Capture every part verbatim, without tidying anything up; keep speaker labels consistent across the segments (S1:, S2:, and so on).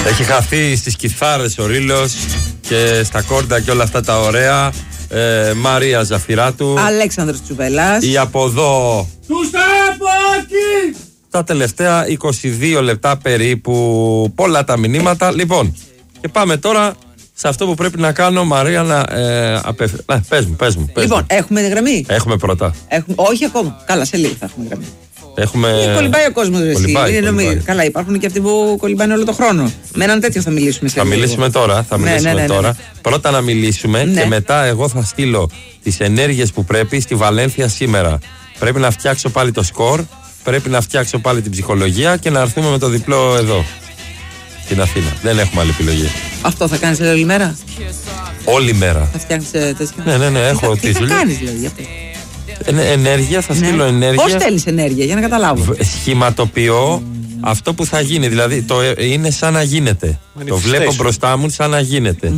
S1: Έχει χαθεί στις κιθάρες ο Ρήλος και στα κόρντα και όλα αυτά τα ωραία. ε, Μαρία Ζαφυράτου,
S2: Αλέξανδρος Τσουβελάς.
S1: Η από εδώ.
S3: Τους από εκεί.
S1: Τα τελευταία είκοσι δύο λεπτά περίπου. Πολλά τα μηνύματα. Λοιπόν, και πάμε τώρα σε αυτό που πρέπει να κάνω, Μαρία, να ε, απεφ... να, πες μου, πες μου, πες
S2: Λοιπόν,
S1: μου.
S2: έχουμε γραμμή.
S1: Έχουμε πρώτα.
S2: Έχουμε... Όχι ακόμα. Καλά, σε λίγο θα έχουμε γραμμή.
S1: Έχουμε...
S2: Ε, κολυμπάει ο κόσμος, ρε,
S1: Κολυμπάει,
S2: εσύ.
S1: κολυμπάει.
S2: Είναι... Καλά, υπάρχουν και αυτοί που κολυμπάνε όλο τον χρόνο. Με έναν τέτοιο θα μιλήσουμε σε
S1: Θα
S2: λίγο.
S1: μιλήσουμε τώρα. Θα
S2: Ναι,
S1: μιλήσουμε
S2: ναι, ναι, ναι,
S1: τώρα.
S2: ναι.
S1: Πρώτα να μιλήσουμε
S2: Ναι.
S1: και μετά εγώ θα στείλω τις ενέργειες που πρέπει στη Βαλένθια σήμερα. Πρέπει να φτιάξω πάλι το σκορ, πρέπει να φτιάξω πάλι την ψυχολογία και να έρθουμε με το διπλό εδώ. Στην Αθήνα. Δεν έχουμε άλλη επιλογή.
S2: Αυτό θα κάνεις όλη μέρα.
S1: Όλη μέρα.
S2: Θα φτιάχνεις ε, τέτοιο.
S1: Ναι, ναι, ναι, έχω
S2: Τι
S1: τις
S2: θα
S1: δουλειές.
S2: κάνεις δηλαδή αυτό.
S1: Ε, ενέργεια, θα στείλω
S2: Ναι.
S1: ενέργεια.
S2: Πώς στέλνεις ενέργεια, για να καταλάβω.
S1: Β- Σχηματοποιώ αυτό που θα γίνει. Δηλαδή το, ε, είναι σαν να γίνεται. Το βλέπω μπροστά μου σαν να γίνεται.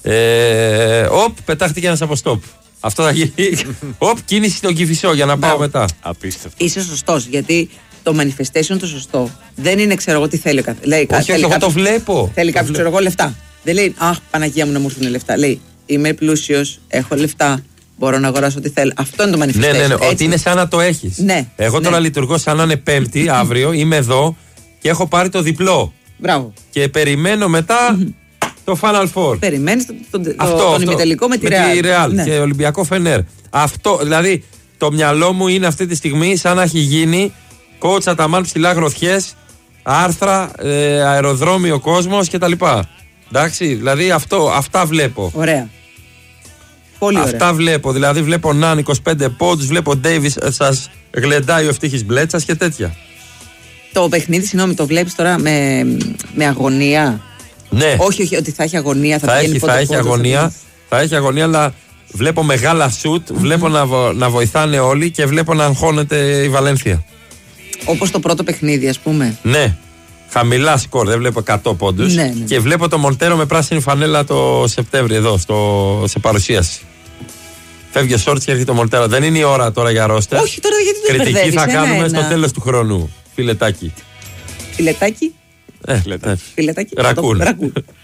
S1: Ε, οπ, πετάχτηκε ένας από στόπ. Αυτό θα γίνει. Οπ, κίνηση στον Κηφισό για να πάω μετά.
S3: Απίστευτο.
S2: Είσαι σωστός, γιατί το manifestation το σωστό δεν είναι, ξέρω εγώ τι θέλει ο καθένας. Λέει,
S1: Όχι, όχι, εγώ το βλέπω.
S2: Θέλει
S1: Το
S2: κάποιο, ξέρω εγώ, λεφτά. Δεν λέει, αχ, Παναγία μου να μου έρθουν λεφτά. Λέει, είμαι πλούσιος, έχω λεφτά, μπορώ να αγοράσω ό,τι θέλω. Αυτό είναι το manifestation.
S1: Ναι, ναι, ναι,
S2: έτσι.
S1: ότι είναι σαν να το έχεις.
S2: Ναι,
S1: Εγώ
S2: ναι.
S1: τώρα λειτουργώ σαν να είναι Πέμπτη, αύριο, είμαι εδώ και έχω πάρει το διπλό.
S2: Μπράβο.
S1: Και περιμένω μετά το Final Four.
S2: Περιμένεις τον, τον,
S1: Αυτό,
S2: τον
S1: αυτό.
S2: ημιτελικό με τη
S1: με
S2: Real.
S1: τη Real
S2: Ναι.
S1: και Ολυμπιακό Φενέρ. Αυτό, δηλαδή, το μυαλό μου είναι αυτή τη στιγμή σαν να έχει γίνει κότσα τα μάλ ψηλά γροθιές, άρθρα, ε, αεροδρόμιο κόσμος κτλ. Εντάξει, δηλαδή αυτό, αυτά βλέπω.
S2: Ωραία. Πολύ ωραία.
S1: Αυτά βλέπω. Δηλαδή βλέπω Ναν είκοσι πέντε πόντους, βλέπω Ντέιβις σας γλεντάει ο ευτύχης Μπλέτσας και τέτοια.
S2: Το παιχνίδι, συγγνώμη, το βλέπεις τώρα με, με αγωνία.
S1: Ναι,
S2: Όχι, όχι, ότι θα έχει αγωνία, θα,
S1: θα
S2: πηγαίνει
S1: έχει,
S2: πότε
S1: θα έχει
S2: πότε,
S1: αγωνία.
S2: θα...
S1: Θα έχει αγωνία, αλλά βλέπω μεγάλα σουτ, βλέπω να, βο- να βοηθάνε όλοι και βλέπω να αγχώνεται η Βαλένθια.
S2: Όπως το πρώτο παιχνίδι, ας πούμε.
S1: Ναι, χαμηλά σκορ, δεν βλέπω εκατό πόντους.
S2: Ναι, ναι.
S1: Και βλέπω το Μοντέρο με πράσινη φανέλα το Σεπτέμβριο εδώ, στο, σε παρουσίαση. Φεύγει ο Σόρτς και έρχεται το Μοντέρο. Δεν είναι η ώρα τώρα για ρόστερ.
S2: Όχι, τώρα γιατί το
S1: Κριτική
S2: μπερδεύεις,
S1: θα
S2: ένα,
S1: κάνουμε
S2: ένα.
S1: στο τέλος του χρόνου. Φιλετάκι.
S2: Φιλετάκι.
S1: Ε,
S3: Φιλετάκι.
S2: Φιλετάκι.
S1: Ρακούν.
S2: Ρακούν.